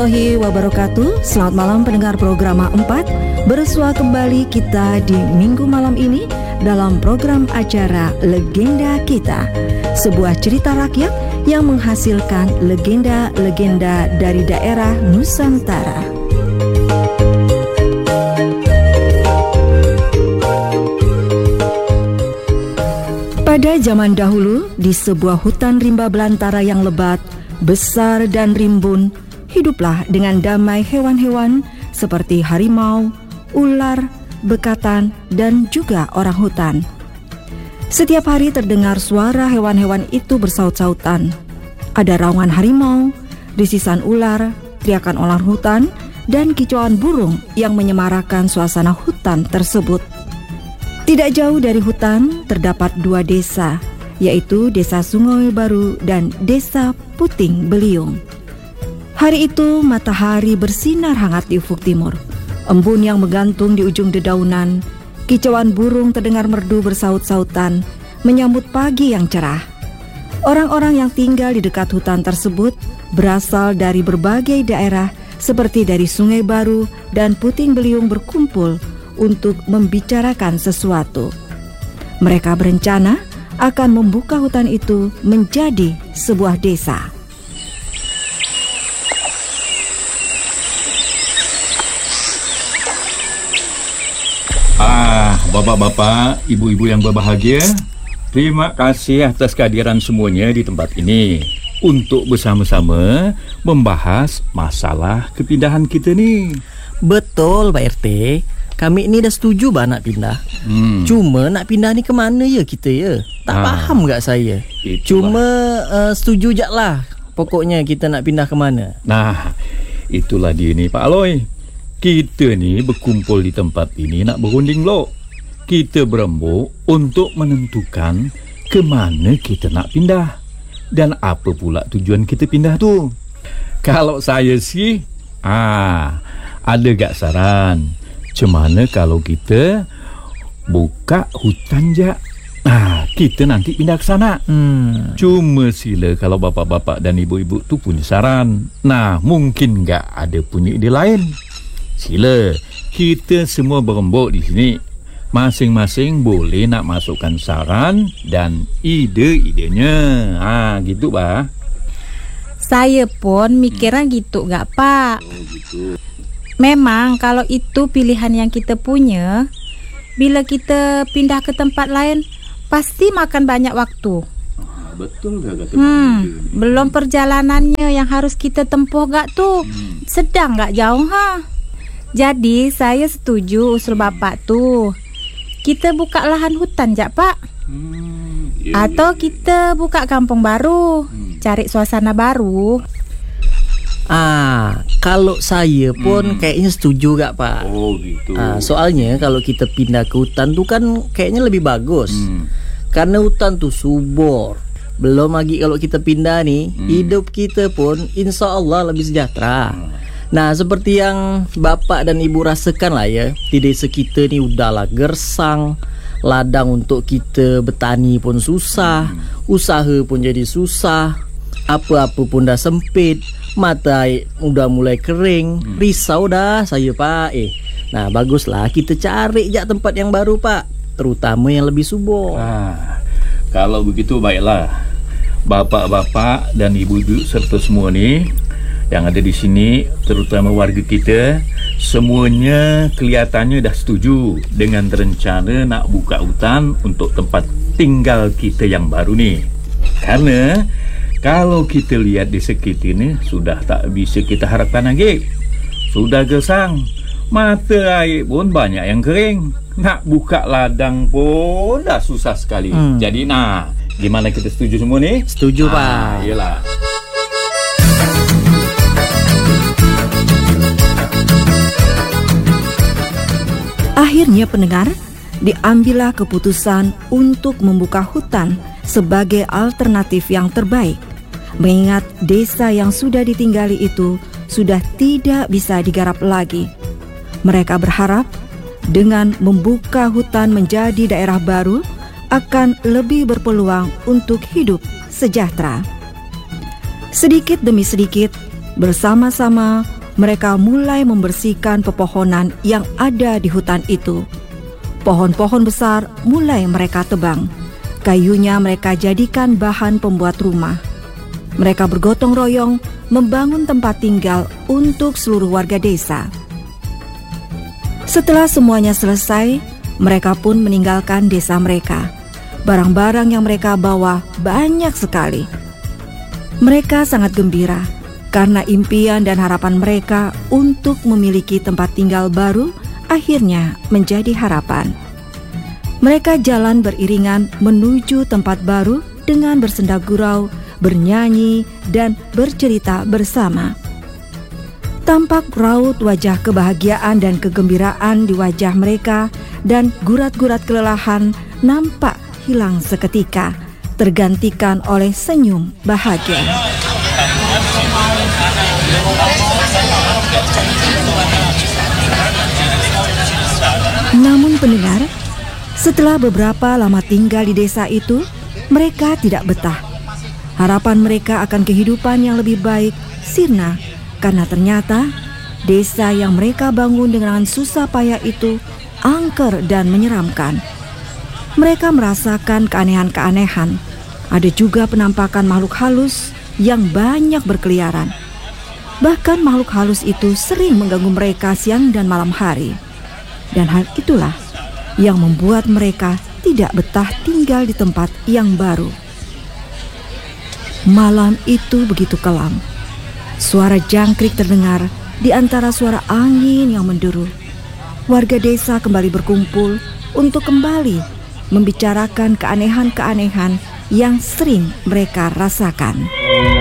Warahmatullahi wabarakatuh. Selamat malam pendengar program 4. Bersua kembali kita di minggu malam ini dalam program acara Legenda Kita, sebuah cerita rakyat yang menghasilkan legenda-legenda dari daerah Nusantara. Pada zaman dahulu, di sebuah hutan rimba belantara yang lebat, besar dan rimbun, hiduplah dengan damai hewan-hewan seperti harimau, ular, bekatan, dan juga orang hutan. Setiap hari terdengar suara hewan-hewan itu bersaut-sautan. Ada raungan harimau, desisan ular, teriakan orang hutan, dan kicauan burung yang menyemarakan suasana hutan tersebut. Tidak jauh dari hutan terdapat dua desa, yaitu Desa Sungai Baru dan Desa Puting Beliung. Hari itu matahari bersinar hangat di ufuk timur. Embun yang menggantung di ujung dedaunan, kicauan burung terdengar merdu bersaut-sautan menyambut pagi yang cerah. Orang-orang yang tinggal di dekat hutan tersebut berasal dari berbagai daerah seperti dari Sungai Baru dan Puting Beliung berkumpul untuk membicarakan sesuatu. Mereka berencana akan membuka hutan itu menjadi sebuah desa. Bapak-bapak, ibu-ibu yang berbahagia, terima kasih atas kehadiran semuanya di tempat ini untuk bersama-sama membahas masalah kepindahan kita ni. Betul Pak RT, kami ni dah setuju bah nak pindah. Cuma nak pindah ni ke mana ya kita ya? Tak faham tak saya. Cuma setuju je lah. Pokoknya kita nak pindah ke mana. Nah, itulah dia ni Pak Aloy. Kita ni berkumpul di tempat ini nak berunding lo. Kita berembuk untuk menentukan ke mana kita nak pindah dan apa pula tujuan kita pindah tu. Kalau saya sih, ada gak saran cemana kalau kita buka hutan je. Kita nanti pindah ke sana. Cuma sila kalau bapak-bapak dan ibu-ibu tu punya saran. Mungkin gak ada punya ide lain. Sila, kita semua berembuk di sini. Masing-masing boleh nak masukkan saran dan ide-idenya. Gitu bah. Saya pun mikiran gitu gak Pak? Gitu. Memang kalau itu pilihan yang kita punya, bila kita pindah ke tempat lain pasti makan banyak waktu. Betul gak kata belum perjalanannya yang harus kita tempuh gak tu. Sedang gak jauh Jadi saya setuju usul bapak tu. Kita buka lahan hutan jak Pak. Atau kita buka kampung baru, cari suasana baru. Kalau saya pun kayaknya setuju gak Pak. Gitu. Soalnya kalau kita pindah ke hutan tu kan kayaknya lebih bagus. Karena hutan tu subur. Belum lagi kalau kita pindah nih, hidup kita pun insya Allah lebih sejahtera. Nah, seperti yang bapak dan ibu rasakan lah ya, di desa kita ni udahlah gersang. Ladang untuk kita bertani pun susah, usaha pun jadi susah, apa-apa pun dah sempit, mata air udah mulai kering. Risau dah saya Pak. Nah, baguslah kita cari je tempat yang baru Pak, terutama yang lebih subur. Kalau begitu baiklah. Bapak-bapak dan ibu-ibu serta semua ni yang ada di sini, terutama warga kita, semuanya kelihatannya dah setuju dengan rencana nak buka hutan untuk tempat tinggal kita yang baru ni. Karena kalau kita lihat di sekitar ni sudah tak bisa kita harapkan lagi. Sudah gersang, mata air pun banyak yang kering. Nak buka ladang pun dah susah sekali. Jadi gimana kita setuju semua ni? Setuju Pak. Yelah. Akhirnya pendengar, diambillah keputusan untuk membuka hutan sebagai alternatif yang terbaik. Mengingat desa yang sudah ditinggali itu sudah tidak bisa digarap lagi. Mereka berharap dengan membuka hutan menjadi daerah baru akan lebih berpeluang untuk hidup sejahtera. Sedikit demi sedikit, Bersama-sama mereka mulai membersihkan pepohonan yang ada di hutan itu. Pohon-pohon besar mulai mereka tebang. Kayunya mereka jadikan bahan pembuat rumah. Mereka bergotong royong membangun tempat tinggal untuk seluruh warga desa. Setelah semuanya selesai, mereka pun meninggalkan desa mereka. Barang-barang yang mereka bawa banyak sekali. Mereka sangat gembira karena impian dan harapan mereka untuk memiliki tempat tinggal baru akhirnya menjadi harapan. Mereka jalan beriringan menuju tempat baru dengan bersenda gurau, bernyanyi, dan bercerita bersama. Tampak raut wajah kebahagiaan dan kegembiraan di wajah mereka, dan gurat-gurat kelelahan nampak hilang seketika, tergantikan oleh senyum bahagia. Namun pendengar, setelah beberapa lama tinggal di desa itu, mereka tidak betah. Harapan mereka akan kehidupan yang lebih baik sirna karena ternyata desa yang mereka bangun dengan susah payah itu angker dan menyeramkan. Mereka merasakan keanehan-keanehan. Ada juga penampakan makhluk halus yang banyak berkeliaran. Bahkan makhluk halus itu sering mengganggu mereka siang dan malam hari. Dan hal itulah yang membuat mereka tidak betah tinggal di tempat yang baru. Malam itu begitu kelam. Suara jangkrik terdengar di antara suara angin yang menderu. Warga desa kembali berkumpul untuk kembali membicarakan keanehan-keanehan yang sering mereka rasakan.